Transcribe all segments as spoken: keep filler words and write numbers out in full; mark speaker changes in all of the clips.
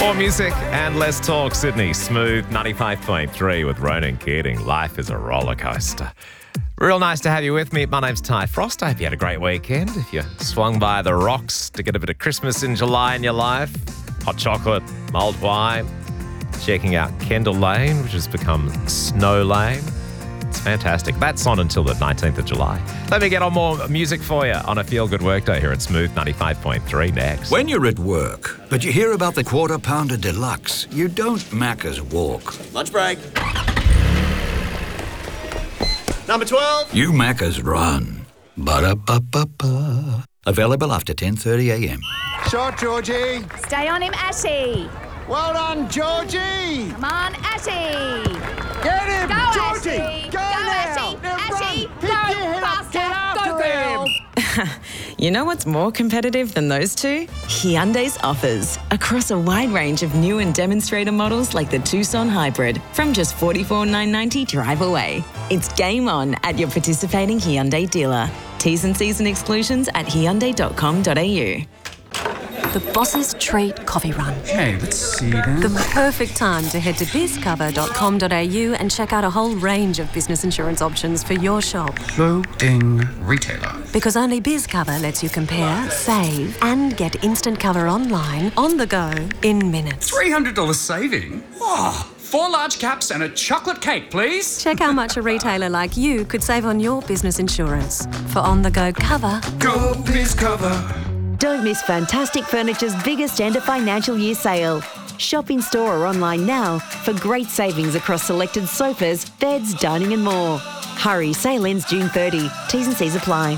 Speaker 1: More music and less talk, Sydney. Smooth ninety-five point three with Ronan Keating. Life is a roller coaster. Real nice to have you with me. My name's Ty Frost. I hope you had a great weekend. If you swung by the Rocks to get a bit of Christmas in July in your life, hot chocolate, mulled wine, checking out Kendall Lane, which has become Snow Lane. It's fantastic. That's on until the nineteenth of July. Let me get on more music for you on a feel-good workday here at Smooth ninety-five point three next.
Speaker 2: When you're at work, but you hear about the Quarter Pounder Deluxe, you don't Macca's walk.
Speaker 3: Lunch break. Number twelve.
Speaker 2: You Macca's run. Ba-da-ba-ba-ba. Available after ten thirty a.m.
Speaker 4: Shot, Georgie.
Speaker 5: Stay on him, Ashy.
Speaker 4: Well done, Georgie.
Speaker 5: Come on, Ashy.
Speaker 4: Get him,
Speaker 5: Go,
Speaker 4: Georgie.
Speaker 5: Ashy.
Speaker 4: Go,
Speaker 5: Go,
Speaker 4: now.
Speaker 5: Ashy.
Speaker 4: Now
Speaker 5: Ashy.
Speaker 4: run.
Speaker 5: Go,
Speaker 4: Pick your head up.
Speaker 5: faster.
Speaker 4: Get after
Speaker 5: Go, girl.
Speaker 4: him.
Speaker 6: You know what's more competitive than those two? Hyundai's offers. Across a wide range of new and demonstrator models like the Tucson Hybrid from just forty-four thousand nine hundred ninety drive away. It's game on at your participating Hyundai dealer. T's and C's and exclusions at hyundai dot com dot a u.
Speaker 7: The Boss's Treat Coffee Run.
Speaker 8: Okay, let's see then.
Speaker 7: The perfect time to head to biz cover dot com dot a u and check out a whole range of business insurance options for your shop.
Speaker 8: Loading retailer.
Speaker 7: Because only BizCover lets you compare, save, and get instant cover online, on the go, in minutes.
Speaker 8: three hundred dollars saving? Oh, four large caps and a chocolate cake, please.
Speaker 7: Check how much a retailer like you could save on your business insurance. For on-the-go cover,
Speaker 8: Go BizCover.
Speaker 9: Don't miss Fantastic Furniture's biggest end of financial year sale. Shop in store or online now for great savings across selected sofas, beds, dining and more. Hurry, sale ends June thirtieth. T's and C's apply.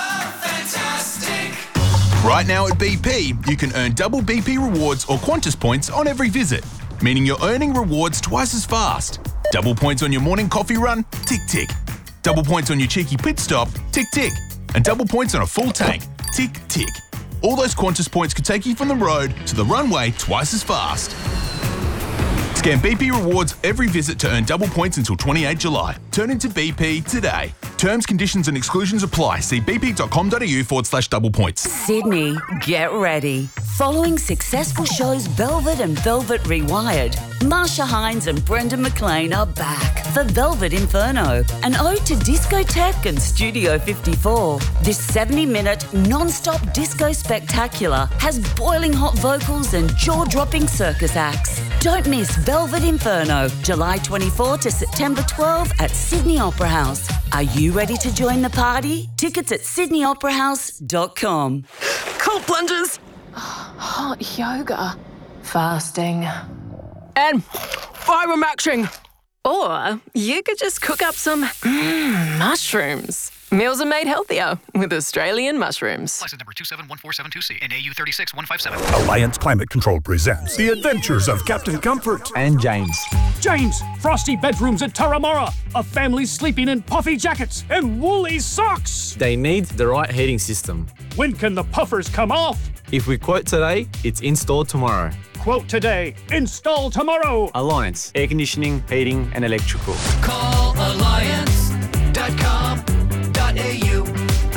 Speaker 10: Right now at B P, you can earn double B P rewards or Qantas points on every visit, meaning you're earning rewards twice as fast. Double points on your morning coffee run? Tick, tick. Double points on your cheeky pit stop? Tick, tick. And double points on a full tank? Tick, tick. All those Qantas points could take you from the road to the runway twice as fast. Scan B P rewards every visit to earn double points until twenty-eighth of July. Turn into B P today. Terms, conditions and exclusions apply. See bp dot com dot a u forward slash double points.
Speaker 11: Sydney, get ready. Following successful shows Velvet and Velvet Rewired, Marsha Hines and Brendan McLean are back for Velvet Inferno, an ode to discotheque and Studio fifty-four. This seventy-minute non-stop disco spectacular has boiling hot vocals and jaw-dropping circus acts. Don't miss Velvet Inferno, July twenty-fourth to September twelfth at Sydney Opera House. Are you ready to join the party? Tickets at sydney opera house dot com.
Speaker 6: Cold plungers.
Speaker 12: Hot yoga. Fasting. And fibre-maxing. Or you could just cook up some mm, mushrooms. Meals are made healthier with Australian mushrooms.
Speaker 13: License number two seven one four seven two C and A U three six one five seven.
Speaker 14: Alliance Climate Control presents The Adventures of Captain Comfort
Speaker 15: and James.
Speaker 16: James, frosty bedrooms at Turramurra. A family sleeping in puffy jackets and woolly socks.
Speaker 15: They need the right heating system.
Speaker 16: When can the puffers come off?
Speaker 15: If we quote today, it's installed tomorrow.
Speaker 16: Quote today, install tomorrow.
Speaker 15: Alliance, air conditioning, heating and electrical.
Speaker 17: Call alliance dot com dot a u.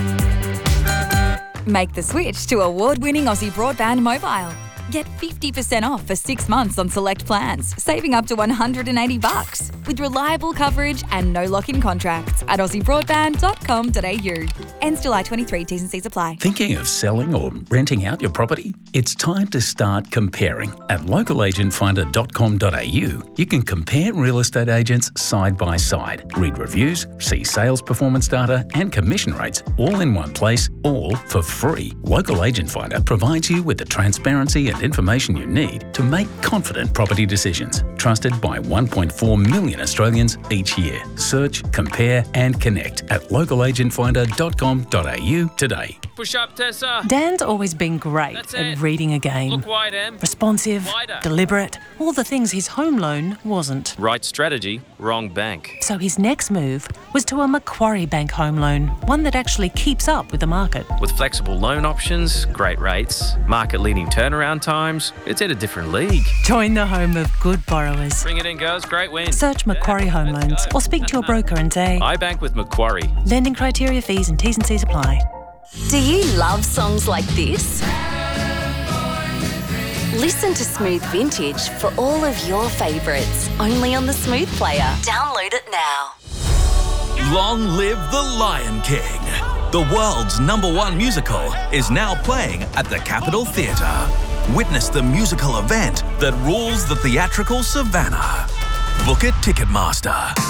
Speaker 18: Make the switch to award-winning Aussie Broadband Mobile. Get fifty percent off for six months on select plans, saving up to one hundred eighty bucks with reliable coverage and no lock-in contracts at aussie broadband dot com dot a u. Ends July twenty-third, T's and C's apply.
Speaker 19: Thinking of selling or renting out your property? It's time to start comparing. At local agent finder dot com dot a u, you can compare real estate agents side by side, read reviews, see sales performance data and commission rates all in one place, all for free. Local Agent Finder provides you with the transparency and information you need to make confident property decisions. Trusted by one point four million Australians each year. Search, compare and connect at local agent finder dot com dot a u today.
Speaker 20: Push up, Tessa.
Speaker 6: Dan's always been great
Speaker 20: That's
Speaker 6: at
Speaker 20: it.
Speaker 6: reading a game.
Speaker 20: Look wide, Em.
Speaker 6: Responsive,
Speaker 20: Wider.
Speaker 6: deliberate, all the things his home loan wasn't.
Speaker 20: Right strategy, wrong bank.
Speaker 6: So his next move was to a Macquarie Bank home loan, one that actually keeps up with the market.
Speaker 20: With flexible loan options, great rates, market-leading turnaround times, it's in a different league.
Speaker 6: Join the home of good borrowers.
Speaker 20: Bring it in, girls. Great win.
Speaker 6: Search Macquarie Home Loans or speak to your broker and say,
Speaker 20: I bank with Macquarie.
Speaker 6: Lending criteria, fees and T's and C's apply.
Speaker 11: Do you love songs like this? Listen to Smooth Vintage for all of your favourites, only on the Smooth Player. Download it now.
Speaker 21: Long live the Lion King. The world's number one musical is now playing at the Capitol Theatre. Witness the musical event that rules the theatrical savannah. Book at Ticketmaster.